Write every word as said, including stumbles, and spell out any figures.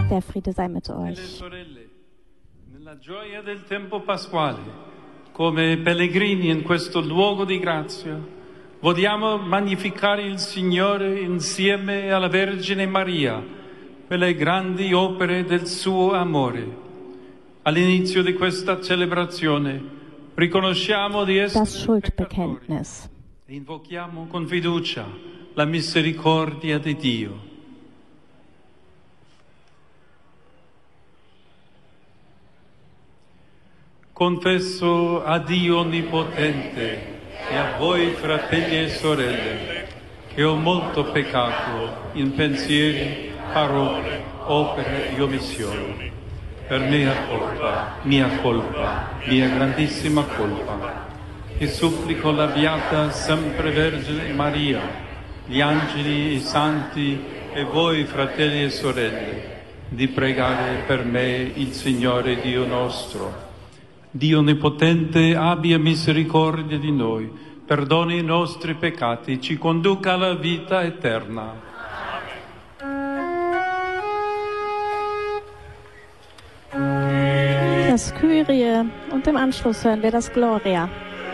Der Friede sei mit euch. Nella gioia del tempo pasquale, come pellegrini in questo luogo di grazia, vogliamo magnificare il Signore insieme alla Vergine Maria per le grandi opere del suo amore. All'inizio di questa celebrazione riconosciamo di essere Das Schuldbekenntnis. e invochiamo con fiducia la misericordia di Dio. Confesso a Dio Onnipotente e a voi fratelli e sorelle che ho molto peccato in pensieri, parole, opere e omissioni. Per mia colpa, mia colpa, mia grandissima colpa. Ti supplico la Beata Sempre Vergine Maria, gli angeli, i santi e voi fratelli e sorelle, di pregare per me il Signore Dio nostro. Dio Onnipotente abbia misericordia di noi, perdoni i nostri peccati, ci conduca alla vita eterna. Das Kyrie und im Anschluss hören wir das Gloria.